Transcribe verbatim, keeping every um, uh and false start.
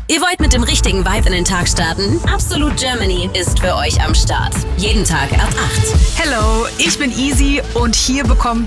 Ihr wollt mit dem richtigen Vibe in den Tag starten? Absolut Germany ist für euch am Start. Jeden Tag ab acht. Hello, ich bin Easy und hier bekommt